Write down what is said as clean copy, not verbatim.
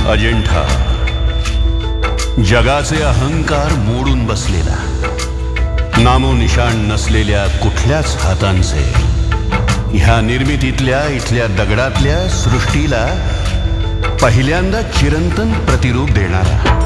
अजिंठा, जगाचे अहंकार मोडून बसलेला, नामोनिशाण नसलेल्या कुठल्याच हातांचे, ह्या निर्मितीतल्या इथल्या दगडातल्या सृष्टीला पहिल्यांदा चिरंतन प्रतिरूप देणारा